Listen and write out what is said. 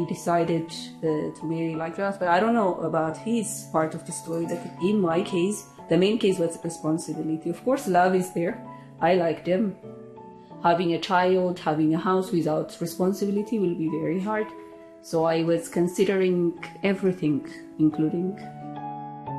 he decided to marry like that. But I don't know about his part of the story. That in my case, the main case was responsibility. Of course, love is there. I like them. Having a child, having a house without responsibility will be very hard. So I was considering everything, including